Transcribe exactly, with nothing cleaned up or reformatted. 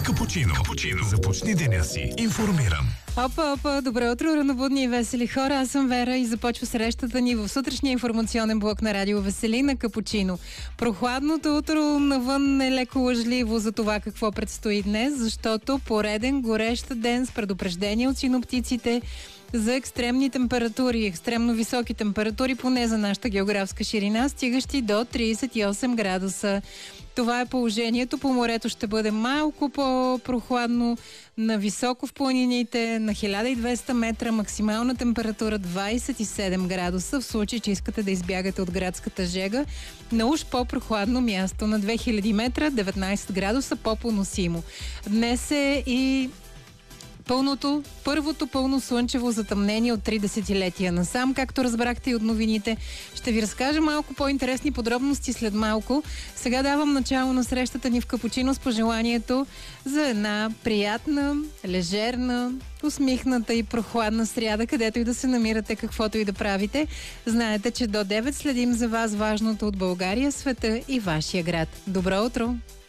Капучино. Капучино. Започни деня си информиран. Опа, опа, добро утро, ранобудни и весели хора. Аз съм Вера и започва срещата ни в сутрешния информационен блок на Радио Веселина Капучино. Прохладното утро навън е леко лъжливо за това какво предстои днес, защото пореден горещ ден с предупреждение от синоптиците за екстремни температури, екстремно високи температури, поне за нашата географска ширина, стигащи до тридесет и осем градуса. Това е положението. По морето ще бъде малко по-прохладно, на високо в планините, на хиляда и двеста метра, максимална температура двадесет и седем градуса, в случай, че искате да избягате от градската жега. На уж по-прохладно място на две хиляди метра, деветнадесет градуса, по-поносимо. Днес е и пълното, първото пълно слънчево затъмнение от три десетилетия насам. Както разбрахте и от новините, ще ви разкажа малко по-интересни подробности след малко. Сега давам начало на срещата ни в Капучино с пожеланието за една приятна, лежерна, усмихната и прохладна сряда, където и да се намирате, каквото и да правите. Знаете, че до девет следим за вас важното от България, света и вашия град. Добро утро!